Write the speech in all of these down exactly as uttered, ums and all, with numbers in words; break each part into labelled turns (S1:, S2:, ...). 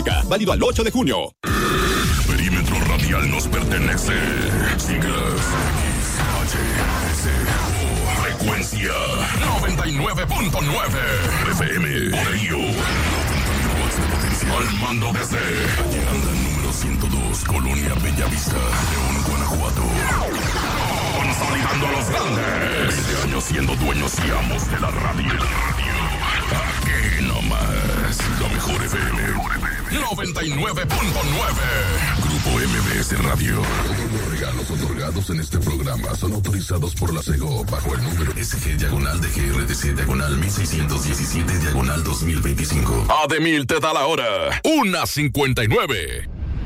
S1: Válido al ocho de junio.
S2: Perímetro radial nos pertenece. Siglas X, H, S, O. Frecuencia noventa y nueve punto nueve. F M. Por ello, watts de potencia. Al mando desde Llegando al número ciento dos, Colonia Bellavista, León, Guanajuato. Consolidando a los grandes. veinte años siendo dueños y amos de la radio. Aquí nomás, la mejor F M. noventa y nueve punto nueve. Grupo M B S Radio. Todos los regalos otorgados en este programa son autorizados por la SEGO bajo el número S G diagonal de G R D C diagonal mil seiscientos diecisiete diagonal dos mil veinticinco.
S3: Ademil te da la hora. Una cincuenta y nueve.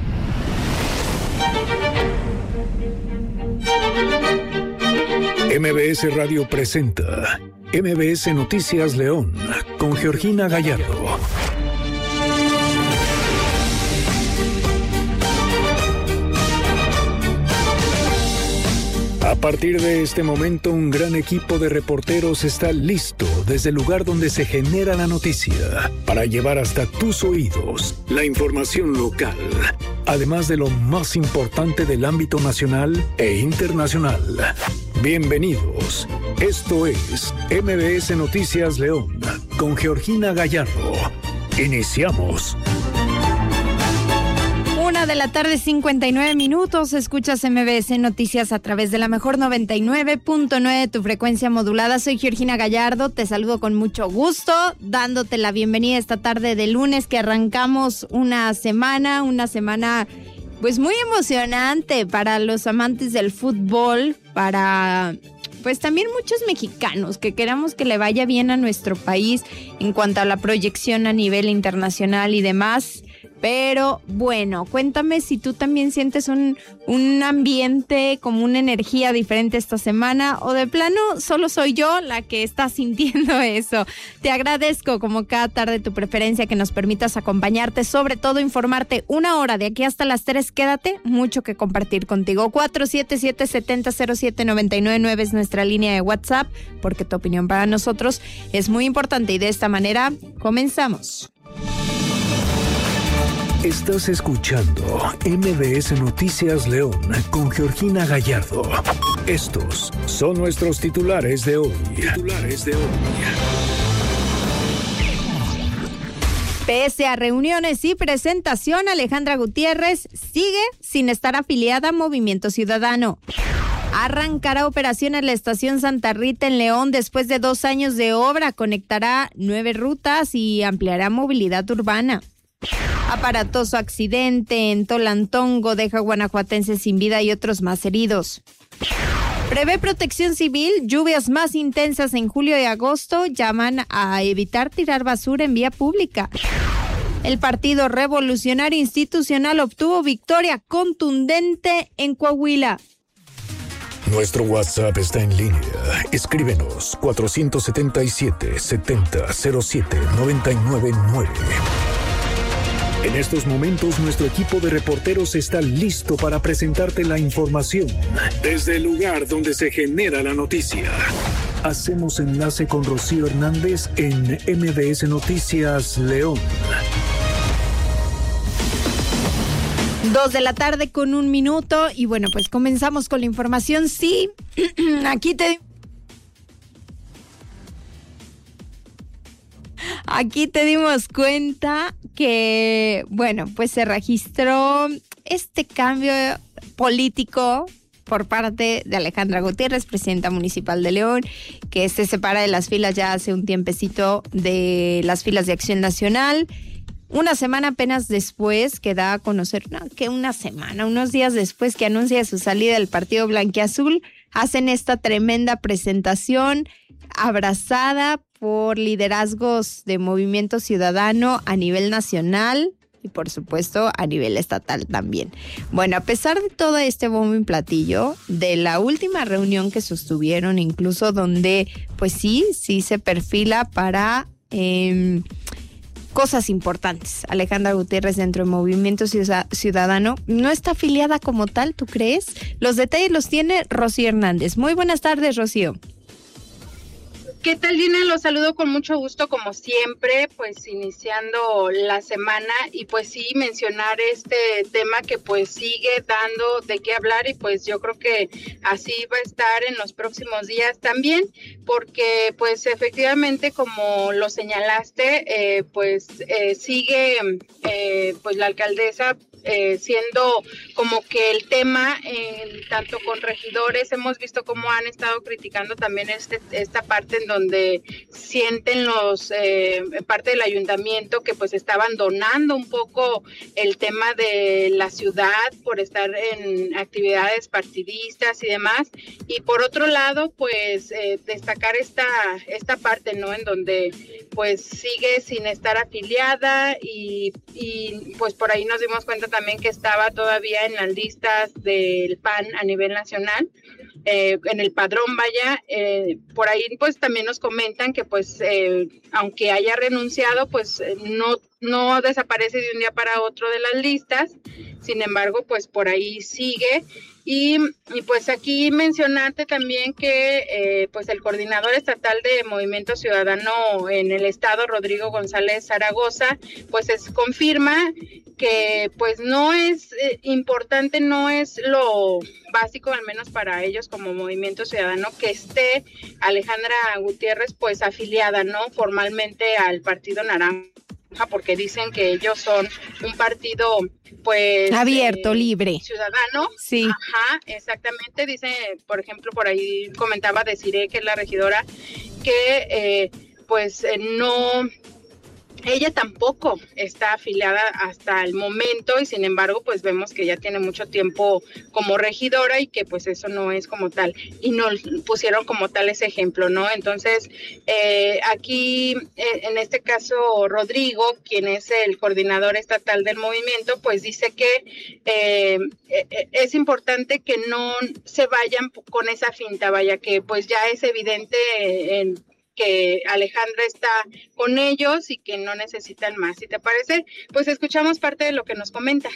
S4: M B S Radio presenta M B S Noticias León con Georgina Gallardo. A partir de este momento, un gran equipo de reporteros está listo desde el lugar donde se genera la noticia para llevar hasta tus oídos la información local, además de lo más importante del ámbito nacional e internacional. Bienvenidos. Esto es M B S Noticias León con Georgina Gallardo. Iniciamos.
S5: Una de la tarde, cincuenta y nueve minutos. Escuchas M B S Noticias a través de la mejor noventa y nueve punto nueve, tu frecuencia modulada. Soy Georgina Gallardo, te saludo con mucho gusto, dándote la bienvenida esta tarde de lunes que arrancamos una semana, una semana pues muy emocionante para los amantes del fútbol, para pues también muchos mexicanos que queramos que le vaya bien a nuestro país en cuanto a la proyección a nivel internacional y demás. Pero bueno, cuéntame si tú también sientes un, un ambiente, como una energía diferente esta semana, o de plano solo soy yo la que está sintiendo eso. Te agradezco como cada tarde tu preferencia, que nos permitas acompañarte, sobre todo informarte una hora de aquí hasta las tres. Quédate, mucho que compartir contigo. cuatro siete siete, siete cero cero siete, nueve nueve nueve es nuestra línea de WhatsApp, porque tu opinión para nosotros es muy importante y de esta manera comenzamos.
S4: Estás escuchando M B S Noticias León con Georgina Gallardo. Estos son nuestros titulares de hoy. Titulares de hoy.
S5: Pese a reuniones y presentación, Alejandra Gutiérrez sigue sin estar afiliada a Movimiento Ciudadano. Arrancará operaciones la estación Santa Rita en León después de dos años de obra. Conectará nueve rutas y ampliará movilidad urbana. Aparatoso accidente en Tolantongo deja guanajuatenses sin vida y otros más heridos. Prevé Protección Civil lluvias más intensas en julio y agosto. Llaman a evitar tirar basura en vía pública. El Partido Revolucionario Institucional obtuvo victoria contundente en Coahuila.
S4: Nuestro WhatsApp está en línea. Escríbenos cuatro siete siete, siete cero cero siete, nueve nueve nueve. En estos momentos, nuestro equipo de reporteros está listo para presentarte la información desde el lugar donde se genera la noticia. Hacemos enlace con Rocío Hernández en M B S Noticias León.
S5: Dos de la tarde con un minuto y bueno, pues comenzamos con la información. Sí, aquí te... Aquí te dimos cuenta que, bueno, pues se registró este cambio político por parte de Alejandra Gutiérrez, presidenta municipal de León, que se separa de las filas ya hace un tiempecito de las filas de Acción Nacional. Una semana apenas después que da a conocer, no, que una semana, unos días después que anuncia su salida del partido blanquiazul, hacen esta tremenda presentación abrazada por liderazgos de Movimiento Ciudadano a nivel nacional y por supuesto a nivel estatal también. Bueno, a pesar de todo este bombo y platillo, de la última reunión que sostuvieron, incluso donde pues sí, sí se perfila para eh, cosas importantes. Alejandra Gutiérrez dentro de Movimiento Ciudadano no está afiliada como tal, ¿tú crees? Los detalles los tiene Rocío Hernández. Muy buenas tardes, Rocío.
S1: ¿Qué tal, Gina? Los saludo con mucho gusto, como siempre, pues iniciando la semana y pues sí, mencionar este tema que pues sigue dando de qué hablar y pues yo creo que así va a estar en los próximos días también, porque pues efectivamente, como lo señalaste, eh, pues eh, sigue eh, pues la alcaldesa Eh, siendo como que el tema, eh, tanto con regidores, hemos visto cómo han estado criticando también este esta parte en donde sienten los, eh, parte del ayuntamiento que pues está abandonando un poco el tema de la ciudad por estar en actividades partidistas y demás, y por otro lado pues eh, destacar esta, esta parte, ¿no? En donde pues sigue sin estar afiliada y, y pues por ahí nos dimos cuenta también que estaba todavía en las listas del P A N a nivel nacional, eh, en el padrón, vaya, eh, por ahí pues también nos comentan que pues eh, aunque haya renunciado, pues no, no desaparece de un día para otro de las listas, sin embargo pues por ahí sigue. Y, y pues aquí mencionarte también que eh, pues el coordinador estatal de Movimiento Ciudadano en el estado, Rodrigo González Zaragoza, pues es, confirma que pues no es eh, importante, no es lo básico, al menos para ellos como Movimiento Ciudadano, que esté Alejandra Gutiérrez pues afiliada, ¿no? Formalmente al Partido Naranja, porque dicen que ellos son un partido pues
S5: abierto, eh, libre,
S1: ciudadano.
S5: Sí.
S1: Ajá, exactamente. Dice, por ejemplo, por ahí comentaba Desiree, que es la regidora, que eh, pues eh, no, ella tampoco está afiliada hasta el momento y sin embargo pues vemos que ya tiene mucho tiempo como regidora y que pues eso no es como tal, y nos pusieron como tal ese ejemplo, ¿no? Entonces eh, aquí eh, en este caso Rodrigo, quien es el coordinador estatal del movimiento, pues dice que eh, eh, es importante que no se vayan con esa finta, vaya, que pues ya es evidente en que Alejandra está con ellos y que no necesitan más. Si te parece, pues escuchamos parte de lo que nos comenta.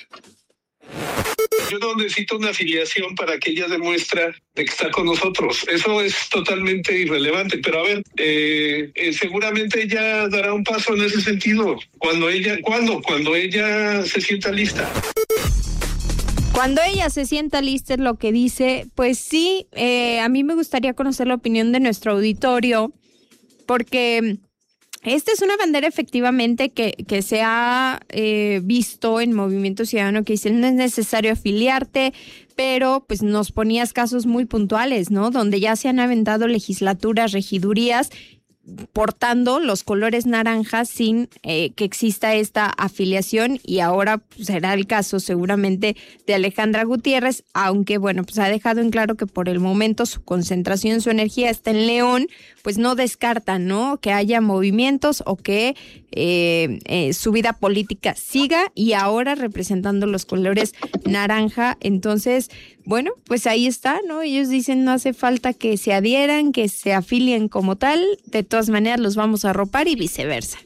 S6: Yo no necesito una afiliación para que ella demuestre de que está con nosotros. Eso es totalmente irrelevante. Pero a ver, eh, eh, seguramente ella dará un paso en ese sentido. Cuando ella, ¿cuándo? Cuando ella se sienta lista.
S5: Cuando ella se sienta lista es lo que dice. Pues sí, eh, a mí me gustaría conocer la opinión de nuestro auditorio, porque esta es una bandera efectivamente que, que se ha eh, visto en Movimiento Ciudadano, que dicen no es necesario afiliarte, pero pues nos ponías casos muy puntuales, ¿no? Donde ya se han aventado legislaturas, regidurías, portando los colores naranjas sin eh, que exista esta afiliación, y ahora pues, será el caso seguramente de Alejandra Gutiérrez, aunque bueno, pues ha dejado en claro que por el momento su concentración, su energía está en León, pues no descartan, ¿no? Que haya movimientos o que eh, eh, su vida política siga, y ahora representando los colores naranja. Entonces, bueno, pues ahí está, ¿no? Ellos dicen no hace falta que se adhieran, que se afilien como tal, de todas maneras los vamos a arropar y viceversa.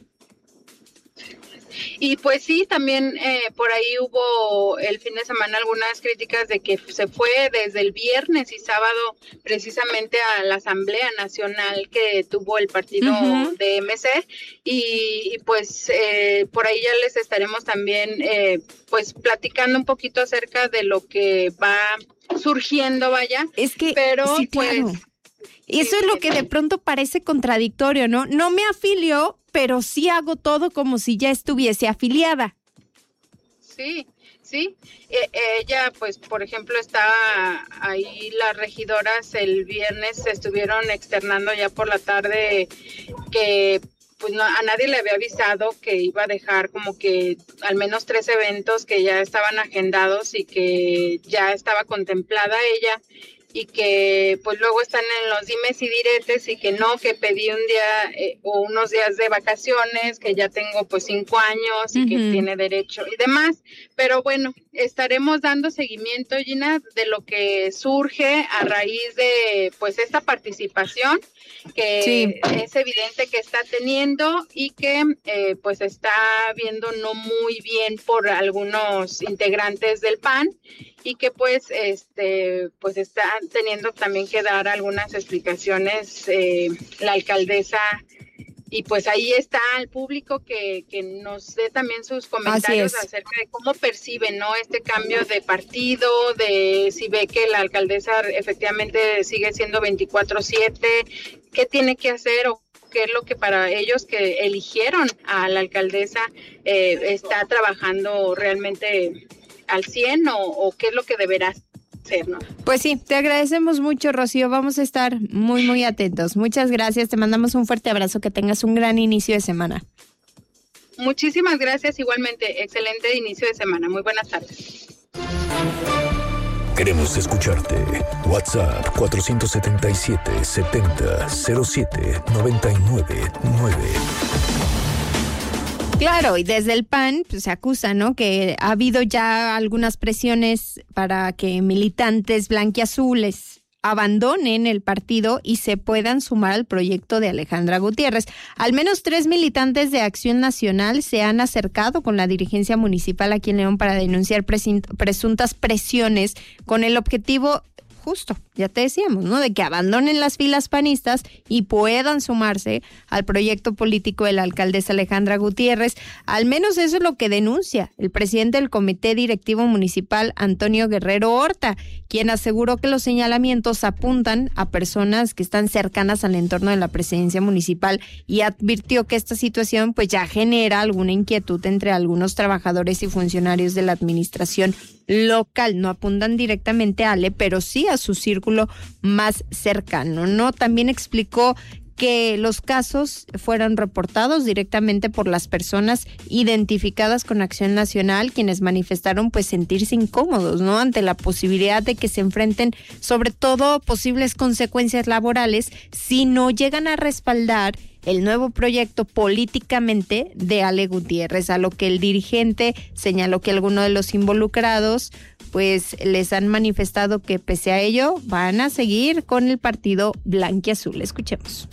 S1: Y pues sí, también eh, por ahí hubo el fin de semana algunas críticas de que se fue desde el viernes y sábado precisamente a la Asamblea Nacional que tuvo el partido uh-huh. de M C, y, y pues eh, por ahí ya les estaremos también eh, pues platicando un poquito acerca de lo que va surgiendo, vaya.
S5: Es que,
S1: pero
S5: sí,
S1: pues...
S5: claro. Eso es lo que de pronto parece contradictorio, ¿no? No me afilio, pero sí hago todo como si ya estuviese afiliada.
S1: Sí, sí. Eh, ella, pues, por ejemplo, está ahí, las regidoras el viernes se estuvieron externando ya por la tarde que pues no, a nadie le había avisado que iba a dejar como que al menos tres eventos que ya estaban agendados y que ya estaba contemplada ella, y que pues luego están en los dimes y diretes y que no, que pedí un día eh, o unos días de vacaciones, que ya tengo pues cinco años y uh-huh. que tiene derecho y demás. Pero bueno, estaremos dando seguimiento, Gina, de lo que surge a raíz de pues esta participación que sí. es evidente que está teniendo y que eh, pues está viendo no muy bien por algunos integrantes del P A N y que pues este pues está teniendo también que dar algunas explicaciones eh, la alcaldesa. Y pues ahí está el público que, que nos dé también sus comentarios acerca de cómo perciben, ¿no?, este cambio de partido, de si ve que la alcaldesa efectivamente sigue siendo veinticuatro siete, qué tiene que hacer o qué es lo que para ellos que eligieron a la alcaldesa eh, está trabajando realmente al cien o, o qué es lo que deberá hacer, ¿no?
S5: Pues sí, te agradecemos mucho, Rocío. Vamos a estar muy, muy atentos. Muchas gracias. Te mandamos un fuerte abrazo. Que tengas un gran inicio de semana.
S1: Muchísimas gracias. Igualmente, excelente inicio de semana. Muy buenas tardes.
S4: Queremos escucharte. WhatsApp cuatro siete siete, setenta, cero siete, noventa y nueve nueve.
S5: Claro, y desde el P A N pues, se acusa, ¿no?, que ha habido ya algunas presiones para que militantes blanquiazules abandonen el partido y se puedan sumar al proyecto de Alejandra Gutiérrez. Al menos tres militantes de Acción Nacional se han acercado con la dirigencia municipal aquí en León para denunciar presuntas presiones con el objetivo justo, ya te decíamos, ¿no?, de que abandonen las filas panistas y puedan sumarse al proyecto político de la alcaldesa Alejandra Gutiérrez. Al menos eso es lo que denuncia el presidente del Comité Directivo Municipal, Antonio Guerrero Horta, quien aseguró que los señalamientos apuntan a personas que están cercanas al entorno de la presidencia municipal y advirtió que esta situación pues ya genera alguna inquietud entre algunos trabajadores y funcionarios de la administración local. No apuntan directamente a Ale, pero sí a su círculo más cercano, ¿no? También explicó que los casos fueron reportados directamente por las personas identificadas con Acción Nacional, quienes manifestaron pues sentirse incómodos, ¿no?, ante la posibilidad de que se enfrenten sobre todo posibles consecuencias laborales si no llegan a respaldar el nuevo proyecto políticamente de Ale Gutiérrez, a lo que el dirigente señaló que algunos de los involucrados pues les han manifestado que pese a ello van a seguir con el partido blanquiazul. Escuchemos.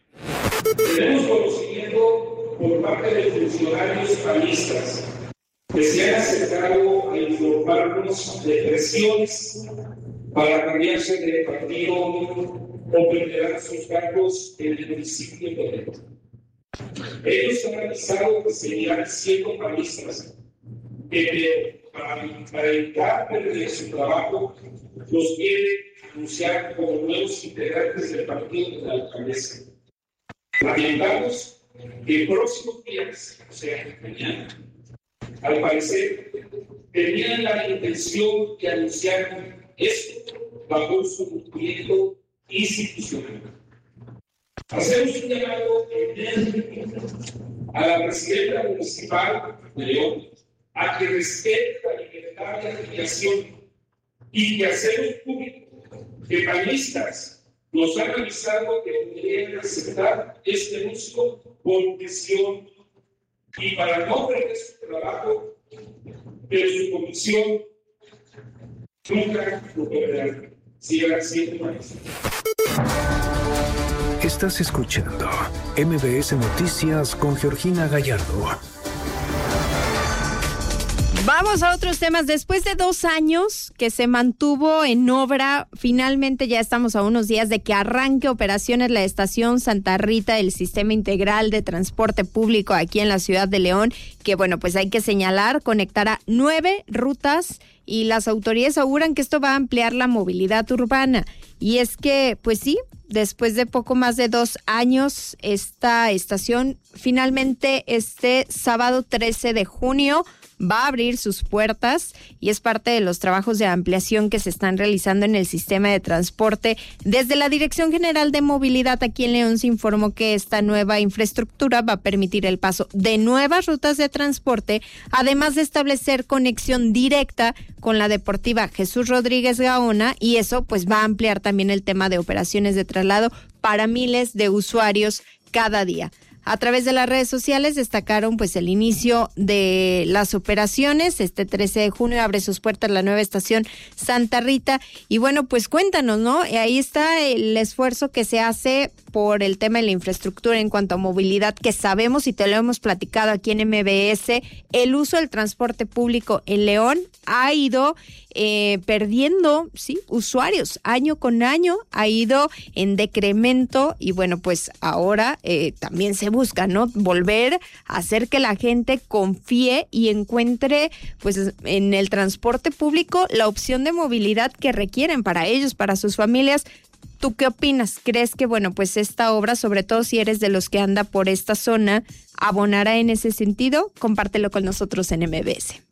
S7: Tenemos conocimiento por parte de funcionarios panistas que se han acercado a informarnos de presiones para cambiarse de partido o perder sus cargos en el municipio de León. Ellos han avisado que seguirán siendo panistas, que para, para evitar perder su trabajo los quieren anunciar como nuevos integrantes del partido de la alcaldesa. Lamentamos que el próximo días, o sea, mañana, al parecer, tenían la intención de anunciar esto bajo su cumplimiento institucional. Hacemos un llamado enérgico a la presidenta municipal de León a que respete la libertad de afiliación y que hacemos público que panistas nos han avisado que podrían aceptar este uso por presión y para no perder su trabajo, pero su comisión nunca lo perderá. Sigan siendo panistas.
S4: Estás escuchando M B S Noticias con Georgina Gallardo.
S5: Vamos a otros temas. Después de dos años que se mantuvo en obra, finalmente ya estamos a unos días de que arranque operaciones la estación Santa Rita del Sistema Integral de Transporte Público aquí en la ciudad de León, que bueno, pues hay que señalar, conectará nueve rutas y las autoridades aseguran que esto va a ampliar la movilidad urbana. Y es que, pues sí, después de poco más de dos años, esta estación finalmente este sábado trece de junio va a abrir sus puertas y es parte de los trabajos de ampliación que se están realizando en el sistema de transporte. Desde la Dirección General de Movilidad aquí en León se informó que esta nueva infraestructura va a permitir el paso de nuevas rutas de transporte, además de establecer conexión directa con la deportiva Jesús Rodríguez Gaona, y eso pues va a ampliar también el tema de operaciones de traslado para miles de usuarios cada día. A través de las redes sociales destacaron pues el inicio de las operaciones. Este trece de junio abre sus puertas la nueva estación Santa Rita. Y bueno, pues cuéntanos, ¿no? Ahí está el esfuerzo que se hace por el tema de la infraestructura en cuanto a movilidad, que sabemos y te lo hemos platicado aquí en M B S, el uso del transporte público en León ha ido eh, perdiendo, sí, usuarios, año con año ha ido en decremento y bueno, pues ahora eh, también se busca, ¿no? Volver a hacer que la gente confíe y encuentre, pues, en el transporte público la opción de movilidad que requieren para ellos, para sus familias. ¿Tú qué opinas? ¿Crees que, bueno, pues esta obra, sobre todo si eres de los que anda por esta zona, abonará en ese sentido? Compártelo con nosotros en M B S.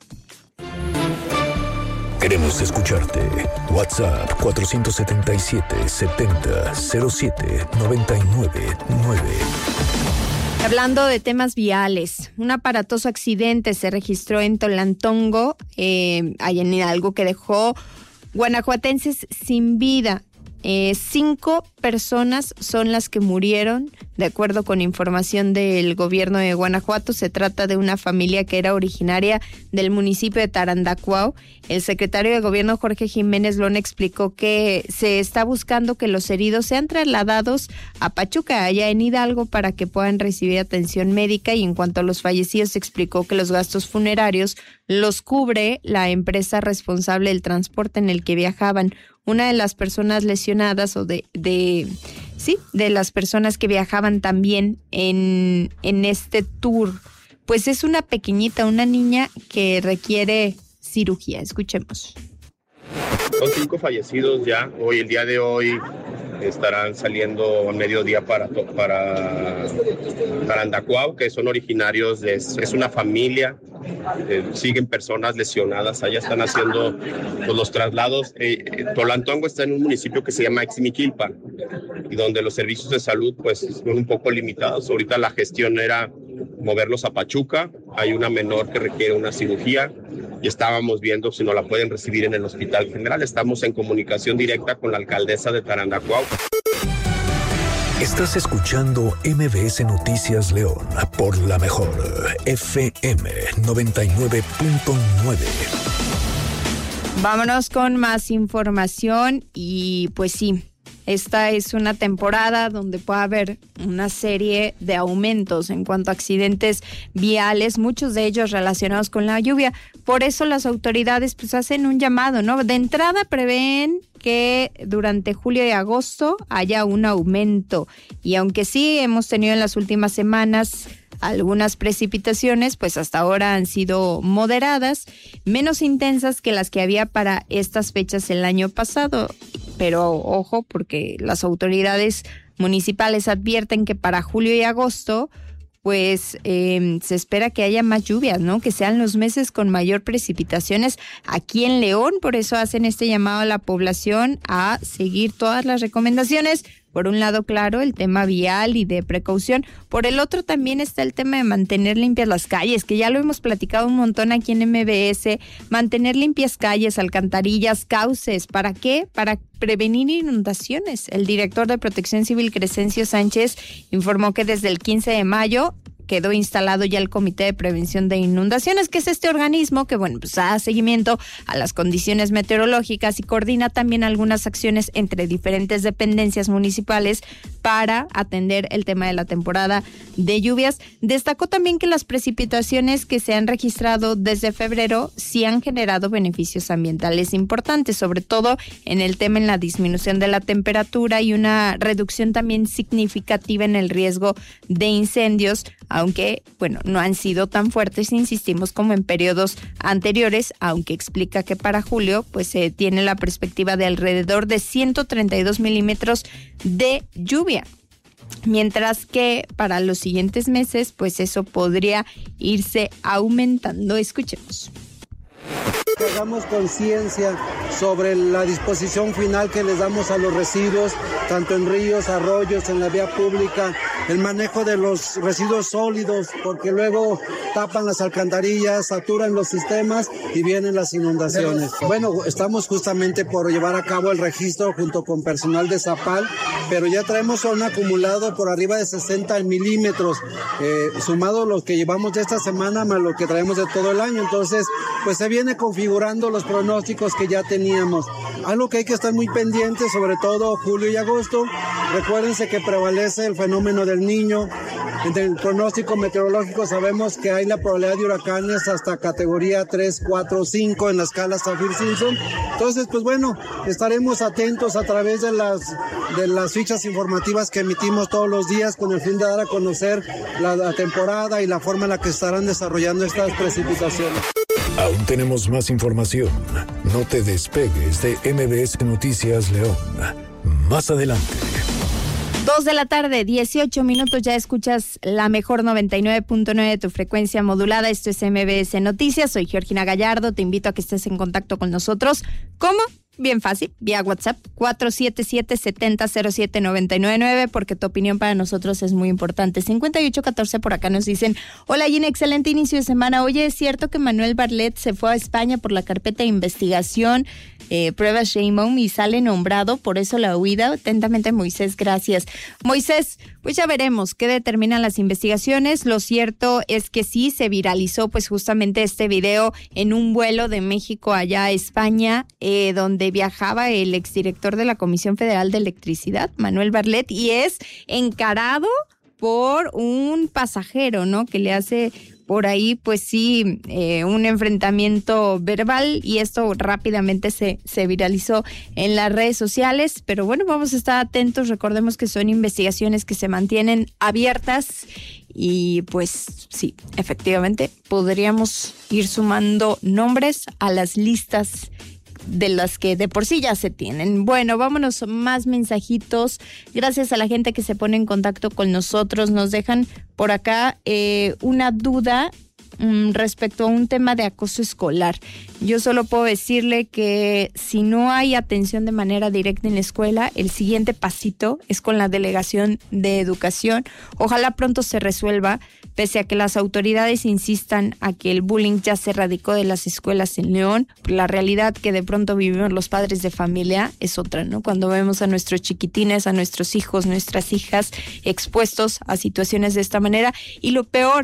S4: Queremos escucharte. WhatsApp cuatro siete siete, setenta, cero siete, noventa y nueve nueve.
S5: Hablando de temas viales, un aparatoso accidente se registró en Tolantongo, eh, allá en Hidalgo, que dejó guanajuatenses sin vida. Eh, cinco personas son las que murieron, de acuerdo con información del gobierno de Guanajuato. Se trata de una familia que era originaria del municipio de Tarandacuao. El secretario de gobierno, Jorge Jiménez Lona, explicó que se está buscando que los heridos sean trasladados a Pachuca, allá en Hidalgo, para que puedan recibir atención médica. Y en cuanto a los fallecidos, explicó que los gastos funerarios los cubre la empresa responsable del transporte en el que viajaban. Una de las personas lesionadas o de, de sí, de las personas que viajaban también en, en este tour, pues es una pequeñita, una niña que requiere cirugía. Escuchemos.
S8: Son cinco fallecidos ya. Hoy, el día de hoy, estarán saliendo a mediodía para, para Tarandacuao, que son originarios de, es una familia. Eh, siguen personas lesionadas, allá están haciendo pues, los traslados. Eh, eh, Tolantongo está en un municipio que se llama Ixmiquilpan y donde los servicios de salud pues son un poco limitados. Ahorita la gestión era moverlos a Pachuca. Hay una menor que requiere una cirugía y estábamos viendo si no la pueden recibir en el Hospital General. Estamos en comunicación directa con la alcaldesa de Tarandacuao.
S4: Estás escuchando M B S Noticias León por la mejor F M noventa y nueve punto nueve.
S5: Vámonos con más información y pues sí, esta es una temporada donde puede haber una serie de aumentos en cuanto a accidentes viales, muchos de ellos relacionados con la lluvia. Por eso las autoridades pues hacen un llamado, ¿no? De entrada prevén que durante julio y agosto haya un aumento. Y aunque sí hemos tenido en las últimas semanas algunas precipitaciones, pues hasta ahora han sido moderadas, menos intensas que las que había para estas fechas el año pasado. Pero ojo, porque las autoridades municipales advierten que para julio y agosto pues eh, se espera que haya más lluvias, ¿no? Que sean los meses con mayor precipitaciones aquí en León. Por eso hacen este llamado a la población a seguir todas las recomendaciones. Por un lado, claro, el tema vial y de precaución. Por el otro también está el tema de mantener limpias las calles, que ya lo hemos platicado un montón aquí en M B S. Mantener limpias calles, alcantarillas, cauces. ¿Para qué? Para prevenir inundaciones. El director de Protección Civil, Crescencio Sánchez, informó que desde el quince de mayo quedó instalado ya el Comité de Prevención de Inundaciones, que es este organismo que, bueno, pues da seguimiento a las condiciones meteorológicas y coordina también algunas acciones entre diferentes dependencias municipales para atender el tema de la temporada de lluvias. Destacó también que las precipitaciones que se han registrado desde febrero sí han generado beneficios ambientales importantes, sobre todo en el tema en la disminución de la temperatura y una reducción también significativa en el riesgo de incendios, aunque, bueno, no han sido tan fuertes, insistimos, como en periodos anteriores, aunque explica que para julio, pues se eh, tiene la perspectiva de alrededor de ciento treinta y dos milímetros de lluvia. Mientras que para los siguientes meses, pues eso podría irse aumentando. Escuchemos.
S9: Que hagamos conciencia sobre la disposición final que les damos a los residuos, tanto en ríos, arroyos, en la vía pública, el manejo de los residuos sólidos, porque luego tapan las alcantarillas, saturan los sistemas y vienen las inundaciones. Bueno, estamos justamente por llevar a cabo el registro junto con personal de Zapal, pero ya traemos un acumulado por arriba de sesenta milímetros, eh, sumado lo que llevamos de esta semana más lo que traemos de todo el año. Entonces, pues se viene configurando los pronósticos que ya teníamos. Algo que hay que estar muy pendiente, sobre todo julio y agosto. Recuérdense que prevalece el fenómeno del Niño. En el pronóstico meteorológico sabemos que hay la probabilidad de huracanes hasta categoría tres, cuatro, cinco en la escala Saffir-Simpson. Entonces, pues bueno, estaremos atentos a través de las, de las fichas informativas que emitimos todos los días con el fin de dar a conocer la, la temporada y la forma en la que estarán desarrollando estas precipitaciones.
S4: Aún tenemos más información. No te despegues de M B S Noticias León. Más adelante.
S5: Dos de la tarde, dieciocho minutos, ya escuchas la mejor noventa y nueve punto nueve de tu frecuencia modulada. Esto es M B S Noticias, soy Georgina Gallardo, te invito a que estés en contacto con nosotros. ¿Cómo? Bien fácil, vía WhatsApp, cuatro siete siete, siete cero cero siete, nueve nueve nueve, porque tu opinión para nosotros es muy importante. cincuenta y ocho catorce por acá nos dicen, hola Gina, excelente inicio de semana. Oye, ¿es cierto que Manuel Bartlett se fue a España por la carpeta de investigación, eh, pruebas Sheinbaum, y sale nombrado, por eso la huida? Atentamente, Moisés, gracias. Moisés, pues ya veremos qué determinan las investigaciones. Lo cierto es que sí, se viralizó pues justamente este video en un vuelo de México allá a España, eh, donde viajaba el exdirector de la Comisión Federal de Electricidad, Manuel Bartlett, y es encarado por un pasajero, ¿no? Que le hace por ahí, pues sí, eh, un enfrentamiento verbal, y esto rápidamente se, se viralizó en las redes sociales. Pero bueno, vamos a estar atentos. Recordemos que son investigaciones que se mantienen abiertas y pues sí, efectivamente podríamos ir sumando nombres a las listas de las que de por sí ya se tienen. Bueno, vámonos, más mensajitos. Gracias a la gente que se pone en contacto con nosotros. Nos dejan por acá eh, una duda um, respecto a un tema de acoso escolar. Yo solo puedo decirle que si no hay atención de manera directa en la escuela, el siguiente pasito es con la Delegación de Educación. Ojalá pronto se resuelva, pese a que las autoridades insistan a que el bullying ya se erradicó de las escuelas en León. La realidad que de pronto vivimos los padres de familia es otra, ¿no? Cuando vemos a nuestros chiquitines, a nuestros hijos, nuestras hijas expuestos a situaciones de esta manera. Y lo peor,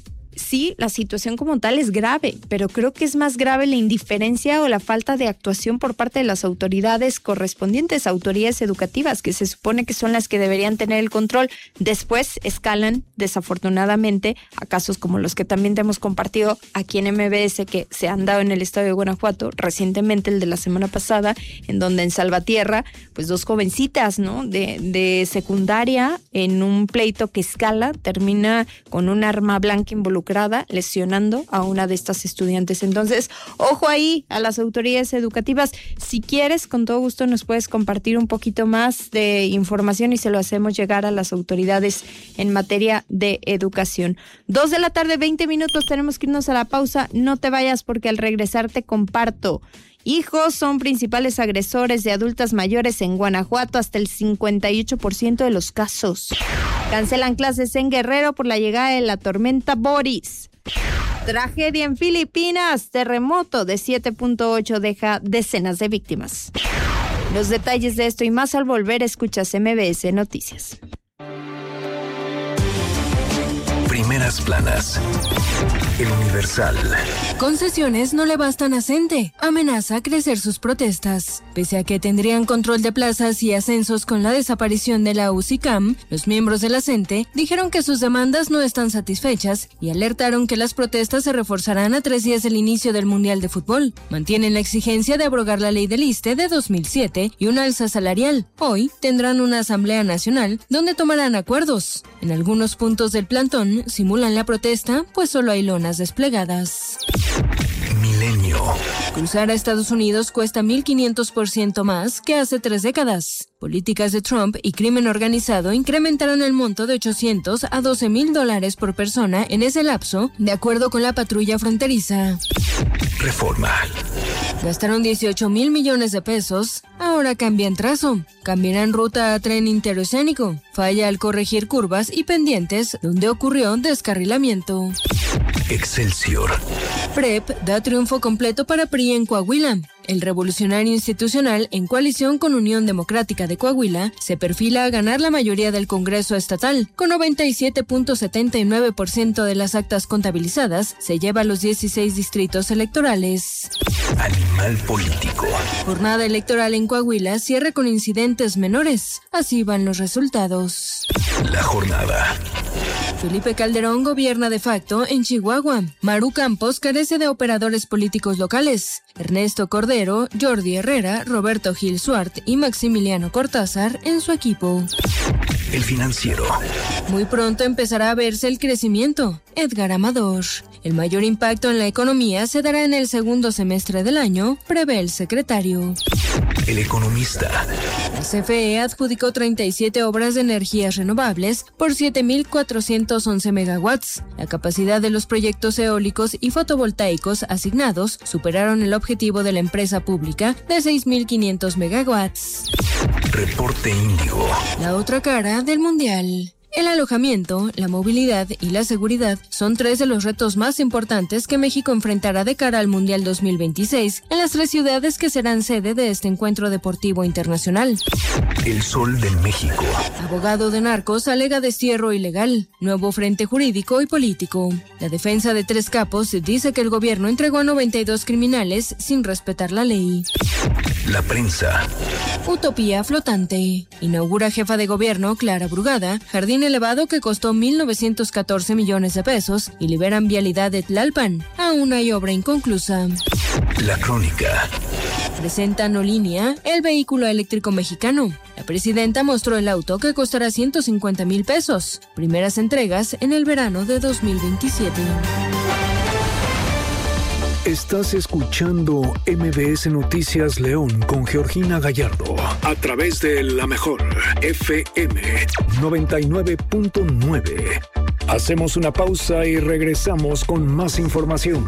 S5: sí, la situación como tal es grave, pero creo que es más grave la indiferencia o la falta de actuación por parte de las autoridades correspondientes, autoridades educativas, que se supone que son las que deberían tener el control. Después escalan, desafortunadamente, a casos como los que también te hemos compartido aquí en M B S, que se han dado en el estado de Guanajuato, recientemente el de la semana pasada, en donde en Salvatierra, pues dos jovencitas, ¿no? De, de secundaria, en un pleito que escala, termina con un arma blanca involucrada, lesionando a una de estas estudiantes. Entonces, ojo ahí a las autoridades educativas. Si quieres, con todo gusto nos puedes compartir un poquito más de información y se lo hacemos llegar a las autoridades en materia de educación. Dos de la tarde, veinte minutos, tenemos que irnos a la pausa. No te vayas, porque al regresar te comparto. Hijos son principales agresores de adultas mayores en Guanajuato, hasta el cincuenta y ocho por ciento de los casos. Cancelan clases en Guerrero por la llegada de la tormenta Boris. Tragedia en Filipinas, terremoto de siete punto ocho deja decenas de víctimas. Los detalles de esto y más al volver. Escuchas M B S Noticias.
S10: Primeras planas. El Universal.
S11: Concesiones no le bastan a CENTE. Amenaza crecer sus protestas. Pese a que tendrían control de plazas y ascensos con la desaparición de la U C I C A M, los miembros de la CENTE dijeron que sus demandas no están satisfechas y alertaron que las protestas se reforzarán a tres días del inicio del Mundial de Fútbol. Mantienen la exigencia de abrogar la ley del ISSSTE de dos mil siete y una alza salarial. Hoy tendrán una asamblea nacional donde tomarán acuerdos. En algunos puntos del plantón simulan la protesta, pues solo hay lonas desplegadas.
S10: Milenio.
S11: Cruzar a Estados Unidos cuesta mil quinientos por ciento más que hace tres décadas. Políticas de Trump y crimen organizado incrementaron el monto de ochocientos a doce mil dólares por persona en ese lapso, de acuerdo con la patrulla fronteriza.
S10: Reforma.
S11: Gastaron dieciocho mil millones de pesos, ahora cambian trazo. Cambiarán ruta a tren interoceánico. Falla al corregir curvas y pendientes donde ocurrió descarrilamiento.
S10: Excelsior.
S11: P R E P da triunfo completo para P R I en Coahuila. El revolucionario institucional, en coalición con Unión Democrática de Coahuila, se perfila a ganar la mayoría del Congreso estatal. Con noventa y siete punto setenta y nueve por ciento de las actas contabilizadas, se lleva los dieciséis distritos electorales.
S10: Animal político.
S11: Jornada electoral en Coahuila cierra con incidentes menores. Así van los resultados.
S10: La jornada.
S11: Felipe Calderón gobierna de facto en Chihuahua. Maru Campos carece de operadores políticos locales. Ernesto Cordero, Jordi Herrera, Roberto Gil Suart y Maximiliano Cortázar en su equipo.
S10: El Financiero.
S11: Muy pronto empezará a verse el crecimiento. Edgar Amador. El mayor impacto en la economía se dará en el segundo semestre del año, prevé el secretario.
S10: El Economista.
S11: La C F E adjudicó treinta y siete obras de energías renovables por siete mil cuatrocientos once megawatts. La capacidad de los proyectos eólicos y fotovoltaicos asignados superaron el objetivo de la empresa pública de seis mil quinientos megawatts.
S10: Reporte Índigo.
S11: La otra cara del Mundial. El alojamiento, la movilidad y la seguridad son tres de los retos más importantes que México enfrentará de cara al Mundial dos mil veintiséis en las tres ciudades que serán sede de este encuentro deportivo internacional.
S10: El Sol de México.
S11: Abogado de narcos alega destierro ilegal, nuevo frente jurídico y político. La defensa de tres capos dice que el gobierno entregó a noventa y dos criminales sin respetar la ley.
S10: La Prensa.
S11: Utopía flotante. Inaugura jefa de gobierno Clara Brugada, jardín elevado que costó mil novecientos catorce millones de pesos y liberan vialidad de Tlalpan. Aún hay obra inconclusa.
S10: La Crónica.
S11: Presenta No Línea, el vehículo eléctrico mexicano. La presidenta mostró el auto que costará ciento cincuenta mil pesos. Primeras entregas en el verano de dos mil veintisiete.
S4: Estás escuchando M B S Noticias León con Georgina Gallardo a través de La Mejor F M noventa y nueve punto nueve. Hacemos una pausa y regresamos con más información.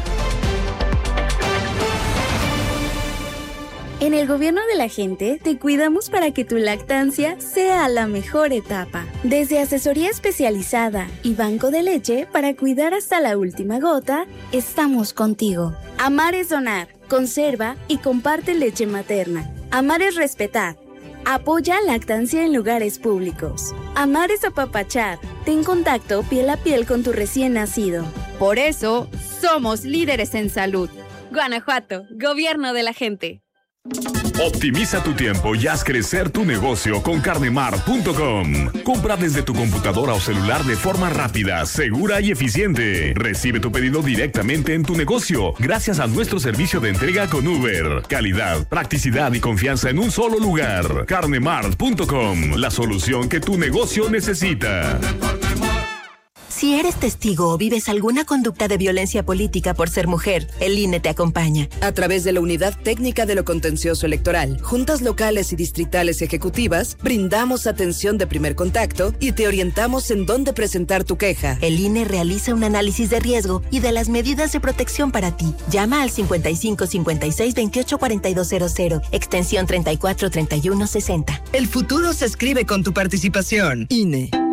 S12: En el gobierno de la gente, te cuidamos para que tu lactancia sea la mejor etapa. Desde asesoría especializada y banco de leche para cuidar hasta la última gota, estamos contigo. Amar es donar, conserva y comparte leche materna. Amar es respetar. Apoya lactancia en lugares públicos. Amar es apapachar. Ten contacto piel a piel con tu recién nacido.
S13: Por eso, somos líderes en salud. Guanajuato, gobierno de la gente.
S3: Optimiza tu tiempo y haz crecer tu negocio con carnemart punto com. Compra desde tu computadora o celular de forma rápida, segura y eficiente. Recibe tu pedido directamente en tu negocio gracias a nuestro servicio de entrega con Uber. Calidad, practicidad y confianza en un solo lugar. carnemart punto com, la solución que tu negocio necesita.
S14: Si eres testigo o vives alguna conducta de violencia política por ser mujer, el I N E te acompaña.
S15: A través de la Unidad Técnica de lo Contencioso Electoral, juntas locales y distritales ejecutivas, brindamos atención de primer contacto y te orientamos en dónde presentar tu queja.
S14: El I N E realiza un análisis de riesgo y de las medidas de protección para ti. Llama al cincuenta y cinco cincuenta y seis veintiocho cuarenta y dos cero cero, extensión treinta y cuatro treinta y uno sesenta.
S15: El futuro se escribe con tu participación. I N E.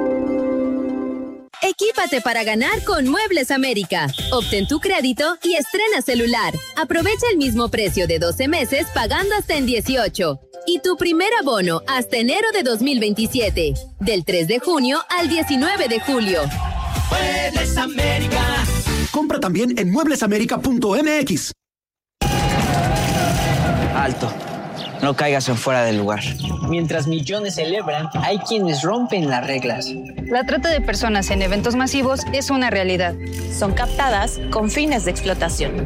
S16: Equípate para ganar con Muebles América. Obtén tu crédito y estrena celular. Aprovecha el mismo precio de doce meses pagando hasta en dieciocho. Y tu primer abono hasta enero de dos mil veintisiete. Del tres de junio al diecinueve de julio.
S17: Muebles América.
S18: Compra también en muebles américa punto m x.
S19: Alto. No caigas en fuera del lugar.
S20: Mientras millones celebran, hay quienes rompen las reglas.
S21: La trata de personas en eventos masivos es una realidad.
S22: Son captadas con fines de explotación.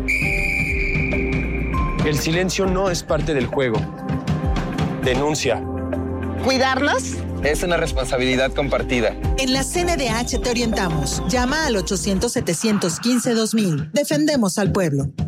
S23: El silencio no es parte del juego. Denuncia.
S22: ¿Cuidarlos?
S23: Es una responsabilidad compartida.
S24: En la C N D H te orientamos. Llama al ochocientos setecientos quince dos mil. Defendemos al pueblo.